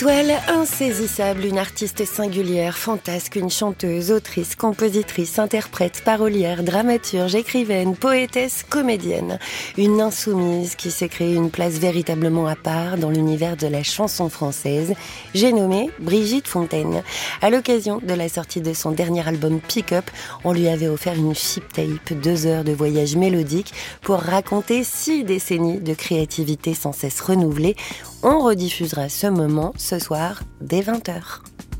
Toile insaisissable, une artiste singulière, fantasque, une chanteuse, autrice, compositrice, interprète, parolière, dramaturge, écrivaine, poétesse, comédienne. Une insoumise qui s'est créée une place véritablement à part dans l'univers de la chanson française. J'ai nommé Brigitte Fontaine. À l'occasion de la sortie de son dernier album Pick Up, on lui avait offert une chip tape, 2 heures de voyage mélodique pour raconter 6 décennies de créativité sans cesse renouvelée. On rediffusera ce moment ce soir dès 20h.